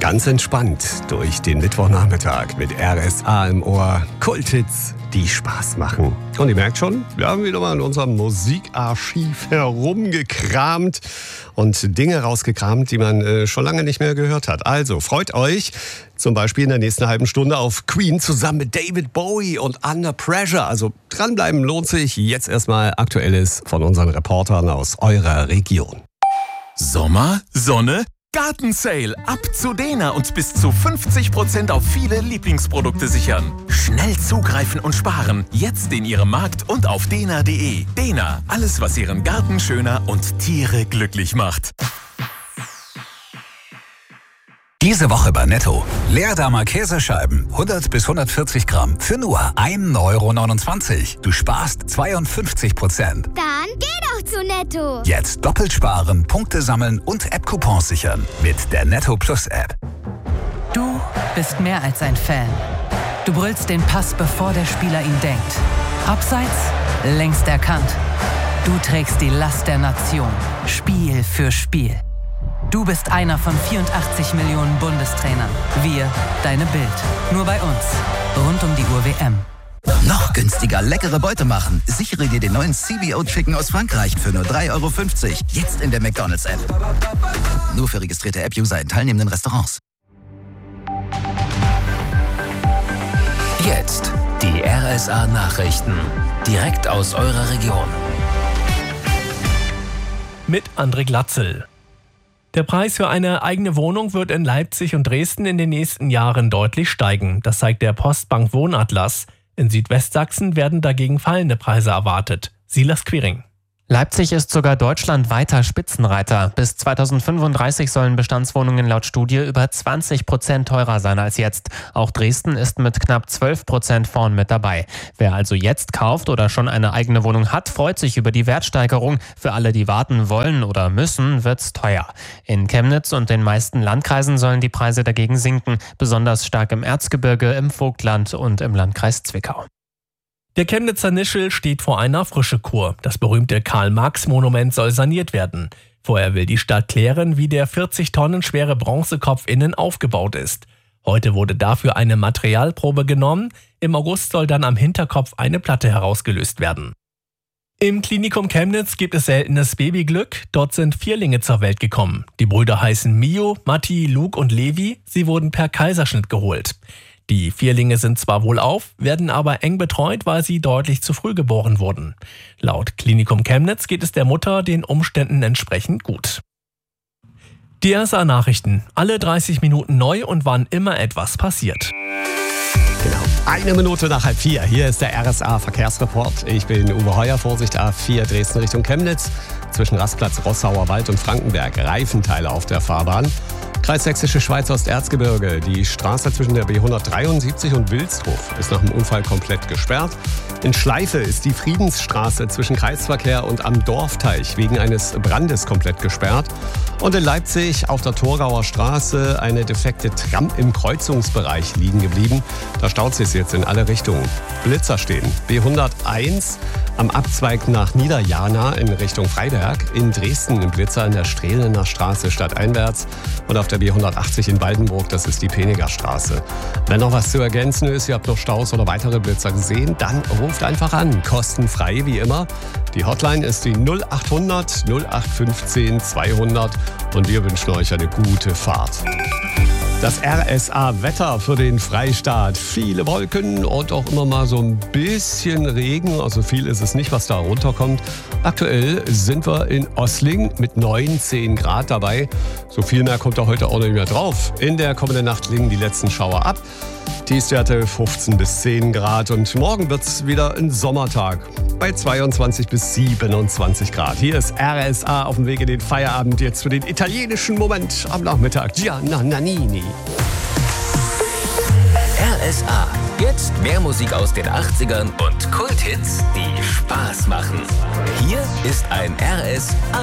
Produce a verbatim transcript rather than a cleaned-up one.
Ganz entspannt durch den Mittwochnachmittag mit R S A im Ohr. Kulthits, die Spaß machen. Und ihr merkt schon, wir haben wieder mal in unserem Musikarchiv herumgekramt und Dinge rausgekramt, die man äh, schon lange nicht mehr gehört hat. Also freut euch zum Beispiel in der nächsten halben Stunde auf Queen zusammen mit David Bowie und Under Pressure. Also dranbleiben lohnt sich. Jetzt erstmal Aktuelles von unseren Reportern aus eurer Region. Sommer, Sonne, Gartensale. Ab zu Dena und bis zu fünfzig Prozent auf viele Lieblingsprodukte sichern. Schnell zugreifen und sparen. Jetzt in Ihrem Markt und auf dena punkt de. Dena, alles was Ihren Garten schöner und Tiere glücklich macht. Diese Woche bei Netto. Leerdammer Käsescheiben, hundert bis hundertvierzig Gramm, für nur ein Euro neunundzwanzig. Du sparst zweiundfünfzig Prozent. Dann geh doch zu Netto. Jetzt doppelt sparen, Punkte sammeln und App-Coupons sichern mit der Netto Plus App. Du bist mehr als ein Fan. Du brüllst den Pass, bevor der Spieler ihn denkt. Abseits, längst erkannt. Du trägst die Last der Nation, Spiel für Spiel. Du bist einer von vierundachtzig Millionen Bundestrainern. Wir, deine Bild. Nur bei uns. Rund um die Uhr W M. Noch günstiger leckere Beute machen. Sichere dir den neuen C B O Chicken aus Frankreich für nur drei Euro fünfzig. Jetzt in der McDonald's-App. Nur für registrierte App-User in teilnehmenden Restaurants. Jetzt die R S A-Nachrichten. Direkt aus eurer Region. Mit André Glatzel. Der Preis für eine eigene Wohnung wird in Leipzig und Dresden in den nächsten Jahren deutlich steigen. Das zeigt der Postbank Wohnatlas. In Südwestsachsen werden dagegen fallende Preise erwartet. Silas Quiring. Leipzig ist sogar deutschlandweiter Spitzenreiter. Bis zweitausendfünfunddreißig sollen Bestandswohnungen laut Studie über zwanzig Prozent teurer sein als jetzt. Auch Dresden ist mit knapp zwölf Prozent vorn mit dabei. Wer also jetzt kauft oder schon eine eigene Wohnung hat, freut sich über die Wertsteigerung. Für alle, die warten wollen oder müssen, wird's teuer. In Chemnitz und den meisten Landkreisen sollen die Preise dagegen sinken. Besonders stark im Erzgebirge, im Vogtland und im Landkreis Zwickau. Der Chemnitzer Nischel steht vor einer Frischekur. Das berühmte Karl-Marx-Monument soll saniert werden. Vorher will die Stadt klären, wie der vierzig Tonnen schwere Bronzekopf innen aufgebaut ist. Heute wurde dafür eine Materialprobe genommen. Im August soll dann am Hinterkopf eine Platte herausgelöst werden. Im Klinikum Chemnitz gibt es seltenes Babyglück. Dort sind Vierlinge zur Welt gekommen. Die Brüder heißen Mio, Matti, Luke und Levi. Sie wurden per Kaiserschnitt geholt. Die Vierlinge sind zwar wohlauf, werden aber eng betreut, weil sie deutlich zu früh geboren wurden. Laut Klinikum Chemnitz geht es der Mutter den Umständen entsprechend gut. Die R S A-Nachrichten. Alle dreißig Minuten neu und wann immer etwas passiert. Genau, eine Minute nach halb vier. Hier ist der R S A-Verkehrsreport. Ich bin Uwe Heuer, Vorsicht A vier Dresden Richtung Chemnitz. Zwischen Rastplatz Rossauer Wald und Frankenberg Reifenteile auf der Fahrbahn. Kreis Sächsische Schweiz Osterzgebirge. Die Straße zwischen der B hundertdreiundsiebzig und Wilsdruf ist nach dem Unfall komplett gesperrt. In Schleife ist die Friedensstraße zwischen Kreisverkehr und am Dorfteich wegen eines Brandes komplett gesperrt. Und in Leipzig auf der Torgauer Straße eine defekte Tram im Kreuzungsbereich liegen geblieben. Da staut es jetzt in alle Richtungen. Blitzer stehen. B hunderteins am Abzweig nach Niederjana in Richtung Freiberg. In Dresden im Blitzer in der Strehlener Straße stadteinwärts. Und auf der B hundertachtzig in Waldenburg, das ist die Peniger Straße. Wenn noch was zu ergänzen ist, ihr habt noch Staus oder weitere Blitzer gesehen, dann ruft einfach an. Kostenfrei wie immer. Die Hotline ist die null achthundert null acht fünfzehn zweihundert und wir wünschen euch eine gute Fahrt. Das R S A-Wetter für den Freistaat. Viele Wolken und auch immer mal so ein bisschen Regen. Also viel ist es nicht, was da runterkommt. Aktuell sind wir in Ossling mit neun, zehn Grad dabei. So viel mehr kommt da heute auch nicht mehr drauf. In der kommenden Nacht liegen die letzten Schauer ab. Tiefstwerte fünfzehn bis zehn Grad und morgen wird es wieder ein Sommertag bei zweiundzwanzig bis siebenundzwanzig Grad. Hier ist R S A auf dem Weg in den Feierabend, jetzt für den italienischen Moment am Nachmittag. Gianna Nannini. R S A. Jetzt mehr Musik aus den achtzigern und Kulthits, die Spaß machen. Hier ist ein R S A